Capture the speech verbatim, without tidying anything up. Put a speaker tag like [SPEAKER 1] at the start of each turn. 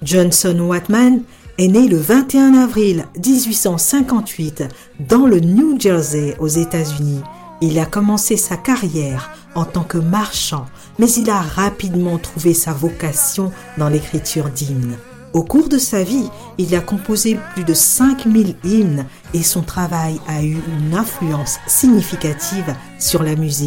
[SPEAKER 1] Johnson Watman est né le vingt et un avril dix-huit cent cinquante-huit dans le New Jersey aux États-Unis. Il a commencé sa carrière en tant que marchand, mais il a rapidement trouvé sa vocation dans l'écriture d'hymnes. Au cours de sa vie, il a composé plus de cinq mille hymnes et son travail a eu une influence significative sur la musique.